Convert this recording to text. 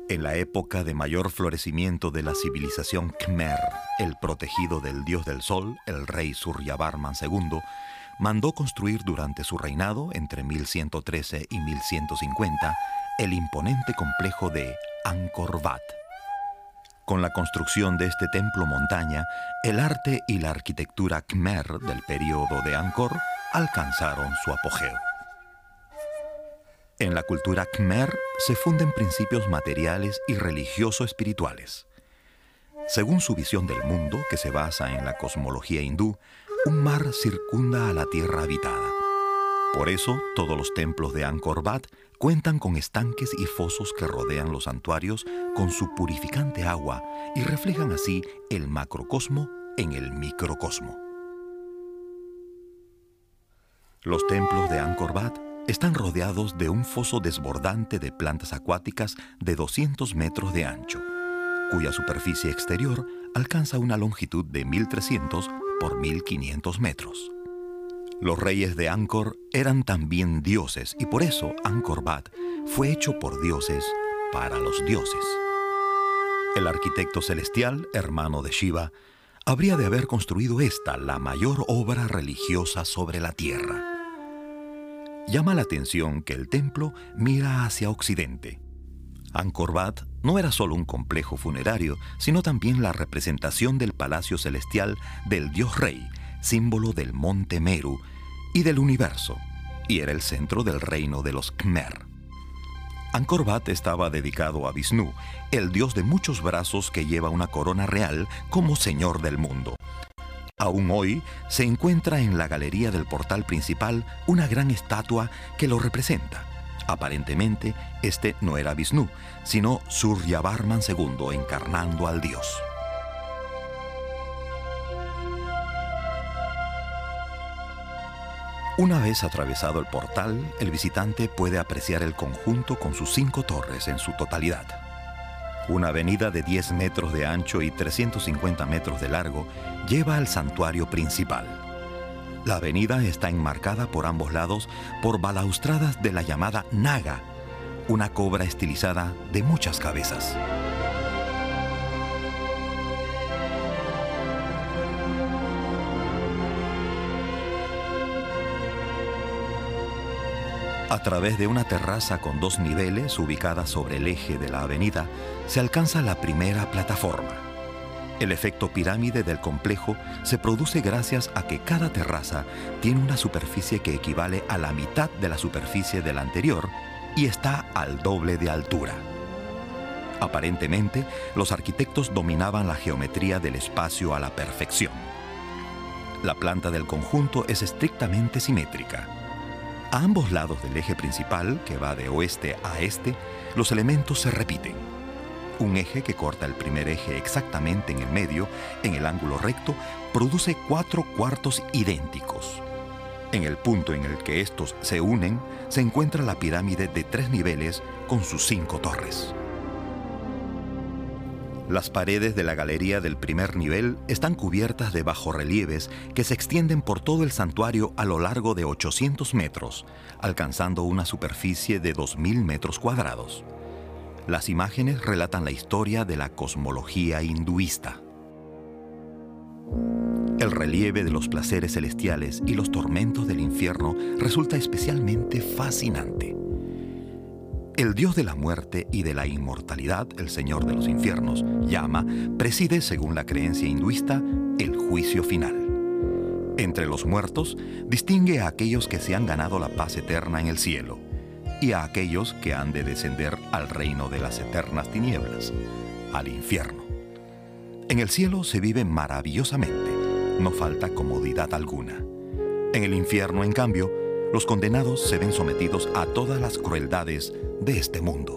En la época de mayor florecimiento de la civilización Khmer, el protegido del dios del sol, el rey Suryavarman II, mandó construir durante su reinado, entre 1113 y 1150, el imponente complejo de Angkor Wat. Con la construcción de este templo montaña, el arte y la arquitectura Khmer del período de Angkor alcanzaron su apogeo. En la cultura Khmer se funden principios materiales y religioso-espirituales. Según su visión del mundo, que se basa en la cosmología hindú, un mar circunda a la tierra habitada. Por eso, todos los templos de Angkor Wat cuentan con estanques y fosos que rodean los santuarios con su purificante agua y reflejan así el macrocosmo en el microcosmo. Los templos de Angkor Wat están rodeados de un foso desbordante de plantas acuáticas de 200 metros de ancho, cuya superficie exterior alcanza una longitud de 1.300 por 1.500 metros. Los reyes de Angkor eran también dioses y por eso Angkor Wat fue hecho por dioses para los dioses. El arquitecto celestial, hermano de Shiva, habría de haber construido esta, la mayor obra religiosa sobre la tierra. Llama la atención que el templo mira hacia occidente. Angkor Wat no era solo un complejo funerario, sino también la representación del palacio celestial del dios rey, símbolo del monte Meru y del universo, y era el centro del reino de los Khmer. Angkor Wat estaba dedicado a Vishnu, el dios de muchos brazos que lleva una corona real como señor del mundo. Aún hoy se encuentra en la galería del portal principal una gran estatua que lo representa. Aparentemente, este no era Vishnu, sino Suryavarman II encarnando al dios. Una vez atravesado el portal, el visitante puede apreciar el conjunto con sus 5 torres en su totalidad. Una avenida de 10 metros de ancho y 350 metros de largo lleva al santuario principal. La avenida está enmarcada por ambos lados por balaustradas de la llamada Naga, una cobra estilizada de muchas cabezas. A través de una terraza con 2 niveles ubicada sobre el eje de la avenida, se alcanza la primera plataforma. El efecto pirámide del complejo se produce gracias a que cada terraza tiene una superficie que equivale a la mitad de la superficie de la anterior y está al doble de altura. Aparentemente, los arquitectos dominaban la geometría del espacio a la perfección. La planta del conjunto es estrictamente simétrica. A ambos lados del eje principal, que va de oeste a este, los elementos se repiten. Un eje que corta el primer eje exactamente en el medio, en el ángulo recto, produce 4 cuartos idénticos. En el punto en el que estos se unen, se encuentra la pirámide de 3 niveles con sus 5 torres. Las paredes de la galería del primer nivel están cubiertas de bajorrelieves que se extienden por todo el santuario a lo largo de 800 metros, alcanzando una superficie de 2.000 metros cuadrados. Las imágenes relatan la historia de la cosmología hinduista. El relieve de los placeres celestiales y los tormentos del infierno resulta especialmente fascinante. El dios de la muerte y de la inmortalidad, el señor de los infiernos, Yama, preside, según la creencia hinduista, el juicio final. Entre los muertos, distingue a aquellos que se han ganado la paz eterna en el cielo y a aquellos que han de descender al reino de las eternas tinieblas, al infierno. En el cielo se vive maravillosamente, no falta comodidad alguna. En el infierno, en cambio, los condenados se ven sometidos a todas las crueldades de este mundo.